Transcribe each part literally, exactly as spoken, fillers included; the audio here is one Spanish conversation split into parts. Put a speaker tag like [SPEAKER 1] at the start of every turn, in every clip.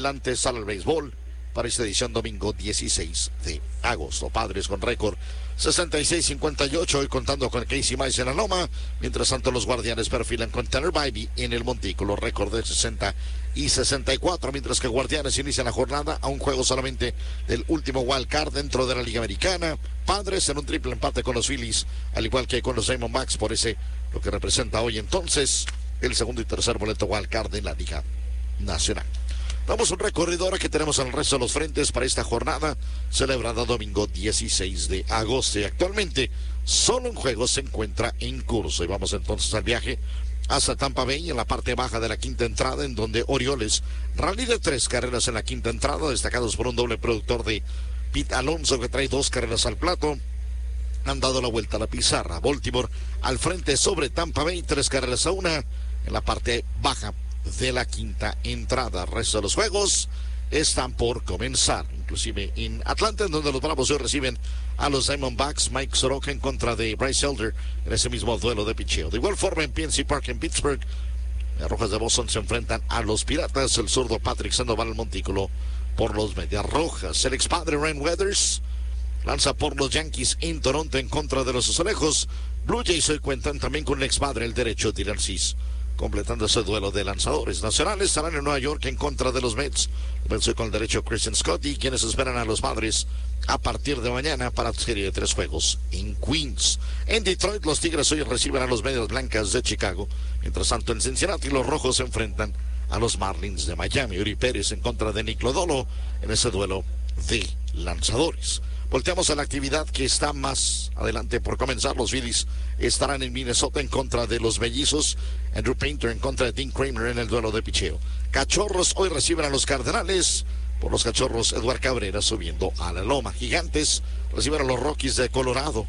[SPEAKER 1] la antesala al béisbol para esta edición domingo dieciséis de agosto. Padres con récord sesenta y seis cincuenta y ocho, hoy contando con Casey Mize en la loma. Mientras tanto, los Guardianes perfilan con Tanner Bybee en el montículo, récord de sesenta y sesenta y cuatro, mientras que Guardianes inician la jornada a un juego solamente del último wild card dentro de la Liga Americana. Padres en un triple empate con los Phillies, al igual que con los Diamondbacks, por ese lo que representa hoy entonces el segundo y tercer boleto wild card en la Liga Nacional. Damos un recorrido ahora que tenemos al resto de los frentes para esta jornada celebrada domingo dieciséis de agosto. Y actualmente solo un juego se encuentra en curso. Y vamos entonces al viaje hasta Tampa Bay en la parte baja de la quinta entrada, en donde Orioles rally de tres carreras en la quinta entrada, destacados por un doble productor de Pete Alonso que trae dos carreras al plato. Han dado la vuelta a la pizarra. Baltimore al frente sobre Tampa Bay, tres carreras a una en la parte baja de la quinta entrada. El resto de los juegos están por comenzar, inclusive en Atlanta, en donde los Bravos hoy reciben a los Diamondbacks. Mike Soroka en contra de Bryce Elder en ese mismo duelo de picheo. De igual forma en P N C Park en Pittsburgh, las Rojas de Boston se enfrentan a los Piratas. El zurdo Patrick Sandoval al montículo por los Medias Rojas. El expadre Ryan Weathers lanza por los Yankees en Toronto en contra de los Azulejos. Blue Jays hoy cuentan también con el expadre, el derecho Dylan Cease, completando ese duelo de lanzadores. Nacionales estarán en Nueva York en contra de los Mets. Venció con el derecho Christian Scott, y quienes esperan a los Padres a partir de mañana para serie de tres juegos en Queens. En Detroit, los Tigres hoy reciben a los Medias Blancas de Chicago. Mientras tanto, en Cincinnati, los Rojos se enfrentan a los Marlins de Miami. Uri Pérez en contra de Nick Lodolo en ese duelo de lanzadores. Volteamos a la actividad que está más adelante por comenzar. Los Phillies estarán en Minnesota en contra de los Mellizos. Andrew Painter en contra de Dean Kramer en el duelo de picheo. Cachorros hoy reciben a los Cardenales. Por los Cachorros, Eduard Cabrera subiendo a la loma. Gigantes reciben a los Rockies de Colorado.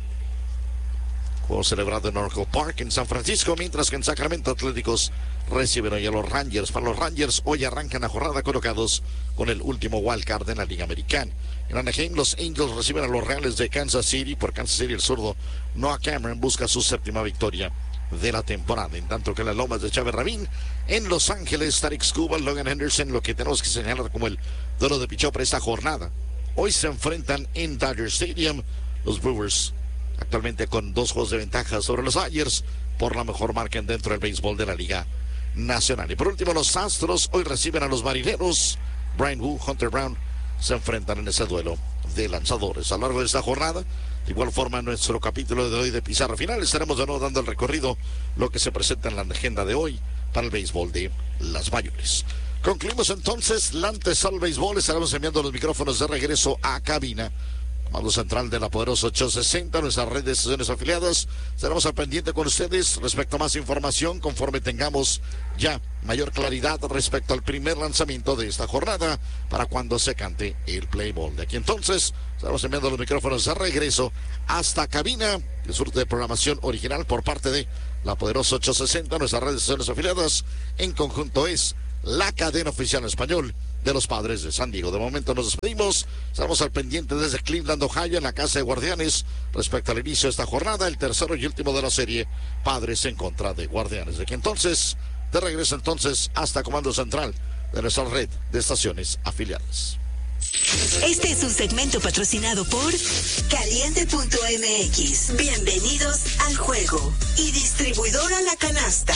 [SPEAKER 1] Juego celebrado en Oracle Park en San Francisco, mientras que en Sacramento Atléticos reciben hoy a los Rangers. Para los Rangers, hoy arrancan la jornada colocados con el último wildcard en la Liga Americana. En Anaheim, los Angels reciben a los Reales de Kansas City. Por Kansas City, el zurdo Noah Cameron busca su séptima victoria de la temporada. En tanto que en las lomas de Chávez Rabín, en Los Ángeles, Tarik Skubal, Logan Henderson, lo que tenemos que señalar como el duelo de picheo para esta jornada. Hoy se enfrentan en Dodger Stadium los Brewers, actualmente con dos juegos de ventaja sobre los Dodgers por la mejor marca dentro del béisbol de la Liga Nacional. Y por último, los Astros hoy reciben a los Marineros. Brian Wu, Hunter Brown se enfrentan en ese duelo de lanzadores. A lo largo de esta jornada, de igual forma, en nuestro capítulo de hoy de Pizarra Final, estaremos de nuevo dando el recorrido, lo que se presenta en la agenda de hoy para el béisbol de las mayores. Concluimos entonces la antesala al béisbol. Estaremos enviando los micrófonos de regreso a cabina. Comando central de la poderosa ochocientos sesenta, nuestras redes de estaciones afiliadas. Estaremos al pendiente con ustedes respecto a más información conforme tengamos ya mayor claridad respecto al primer lanzamiento de esta jornada para cuando se cante el play ball. De aquí entonces estaremos enviando los micrófonos de regreso hasta cabina. El surte de programación original por parte de la poderosa ochocientos sesenta, nuestras redes de estaciones afiliadas. En conjunto es la cadena oficial en español de los Padres de San Diego. De momento nos despedimos. Estamos al pendiente desde Cleveland, Ohio, en la casa de Guardianes, respecto al inicio de esta jornada, el tercero y último de la serie, Padres en contra de Guardianes. De aquí entonces, de regreso entonces hasta Comando Central de nuestra red de estaciones afiliadas.
[SPEAKER 2] Este es un segmento patrocinado por Caliente punto M X. Bienvenidos al juego. Y Distribuidora La Canasta.